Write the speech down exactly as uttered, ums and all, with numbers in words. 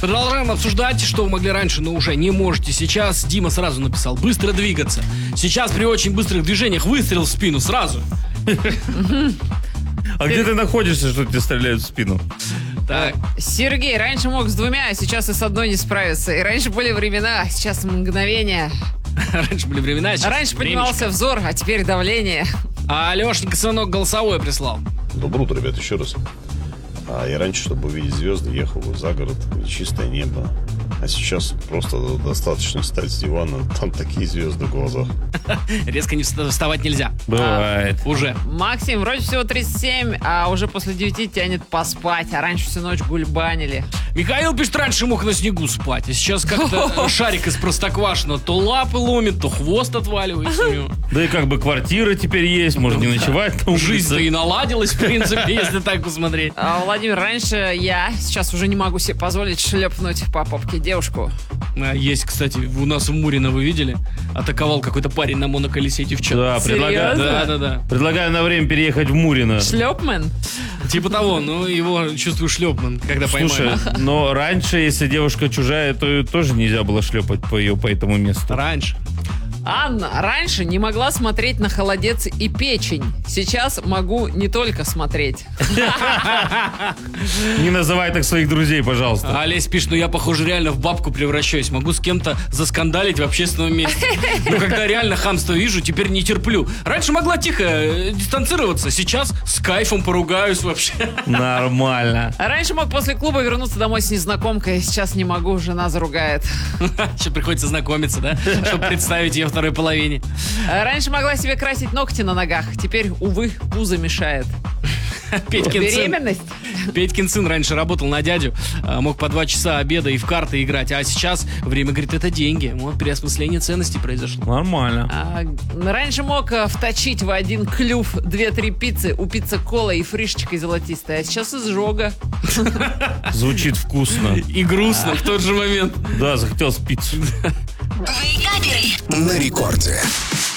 Продолжаем обсуждать, что вы могли раньше, но уже не можете сейчас. Дима сразу написал: быстро двигаться. Сейчас при очень быстрых движениях выстрел в спину сразу. А где ты находишься, что тебе стреляют в спину? Так. Сергей раньше мог с двумя, а сейчас и с одной не справиться. И раньше были времена, а сейчас мгновения. Раньше были времена, а сейчас Раньше поднимался взор, а теперь давление. А Алешенька, сынок, голосовое прислал. Доброе утро, ребят, еще раз. А я раньше, чтобы увидеть звезды, ехал за город, чистое небо. А сейчас просто достаточно встать с дивана, там такие звезды в глазах. Резко не вставать нельзя. Бывает. А, уже. Максим, вроде всего тридцать семь, а уже после девяти тянет поспать, а раньше всю ночь гульбанили. Михаил пишет, раньше мог на снегу спать, а сейчас как-то шарик из Простоквашино то лапы ломит, то хвост отваливается у него. Да и как бы квартира теперь есть, можно не ночевать на улице. Жизнь-то и наладилась, в принципе, если так посмотреть. А, Владимир, раньше я, сейчас уже не могу себе позволить шлепнуть по попке девушку. А, Есть, кстати, у нас в Мурино, вы видели? Атаковал какой-то парень на моноколесе девчонку. Да, предлагаю, Серьезно? Да, да, да. предлагаю на время переехать в Мурино. Шлепмен? Типа того, ну его чувствую шлепман, когда Слушай, поймаем. но раньше, если девушка чужая, то тоже нельзя было шлепать по ее по этому месту. Раньше. Анна, раньше не могла смотреть на холодец и печень. Сейчас могу не только смотреть. Не называй так своих друзей, пожалуйста. А Олесь пишет, ну я, похоже, реально в бабку превращаюсь. Могу с кем-то заскандалить в общественном месте. Но когда реально хамство вижу, теперь не терплю. Раньше могла тихо э, дистанцироваться, сейчас с кайфом поругаюсь вообще. Нормально. Раньше мог после клуба вернуться домой с незнакомкой. Сейчас не могу, жена заругает. Сейчас приходится знакомиться, да? Чтобы представить ее второй половине. Раньше могла себе красить ногти на ногах. Теперь, увы, пузо мешает. Петькин сын. Беременность? Петькин сын раньше работал на дядю, а, мог по два часа обеда и в карты играть, а сейчас время, говорит, это деньги. Вот переосмысление ценностей произошло. Нормально. А, раньше мог а, вточить в один клюв две-три пиццы, упиться колой и фришечкой золотистой, а сейчас изжога. Звучит вкусно. И грустно в тот же момент. Да, захотелось пиццу. На рекорде.